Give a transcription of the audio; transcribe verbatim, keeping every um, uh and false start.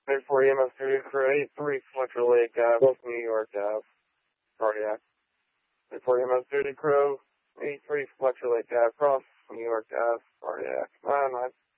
eight four E M S Studio Crew, eight three Fletcher Lake Ave, West New York Ave, cardiac. eight four E M S Studio Crew, eight three Fletcher Lake Ave, cross New York Ave, cardiac. nine nine.